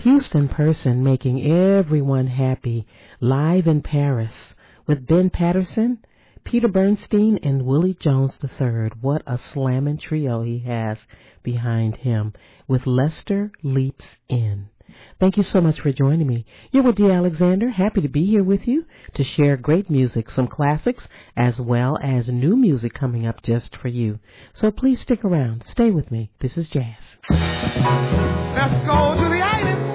Houston Person making everyone happy live in Paris with Ben Patterson, Peter Bernstein, and Willie Jones III. What a slamming trio he has behind him with Lester Leaps In. Thank you so much for joining me. You're with Dee Alexander. Happy to be here with you to share great music, some classics, as well as new music coming up just for you. So please stick around. Stay with me. This is Jazz. Let's go to the island.